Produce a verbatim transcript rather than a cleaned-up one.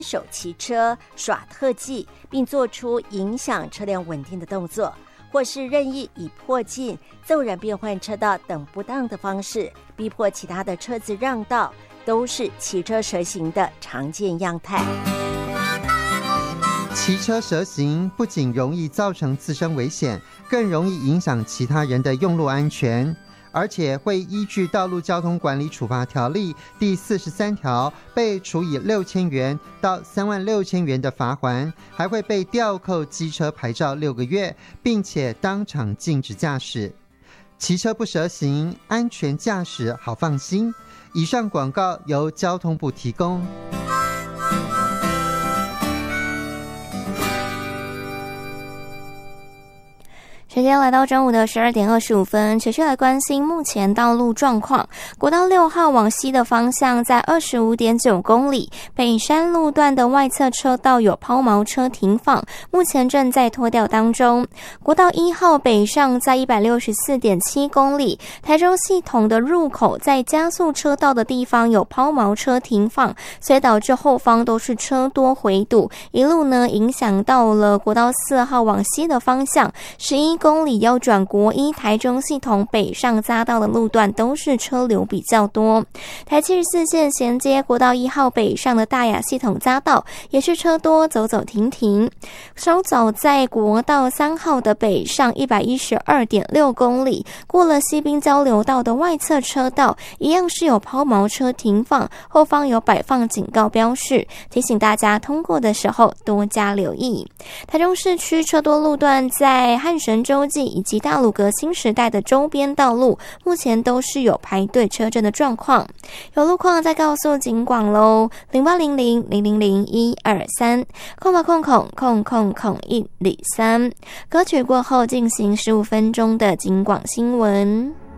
手骑车耍特技，并做出影响车辆稳定的动作，或是任意以迫近、骤然变换车道等不当的方式逼迫其他的车子让道，都是骑车蛇行的常见样态。 骑车蛇行不仅容易造成自身危险，更容易影响其他人的用路安全，而且会依据《道路交通管理处罚条例》第四十三条被处以六千元到三万六千元的罚锾，还会被吊扣机车牌照六个月，并且当场禁止驾驶。骑车不蛇行，安全驾驶好放心。以上广告由交通部提供。 时间来到中午的十二点二十五分，持续来关心目前道路状况。国道六号往西的方向，在二十五点九公里北山路段的外侧车道有抛锚车停放，目前正在拖吊当中。国道一号北上，在一百六十四点七公里台中系统的入口，在加速车道的地方有抛锚车停放，所以导致后方都是车多回堵，一路呢影响到了国道四号往西的方向，十一公里要转国一台中系统北上匝道的路段都是车流比较多。台七十四线衔接国道一号北上的大雅系统匝道也是车多，走走停停。稍早在国道三号的北上一百一十二点六公里，过了西滨交流道的外侧车道，一样是有抛锚车停放，后方有摆放警告标示，提醒大家通过的时候多加留意。台中市区车多路段在汉神洲际以及大鲁阁新时代的周边道路，目前都是有排队车阵的状况。有路况再告诉警广喽，零八零零零零零一二三，空吧空空空空空一里三。歌曲过后进行十五分钟的警广新闻。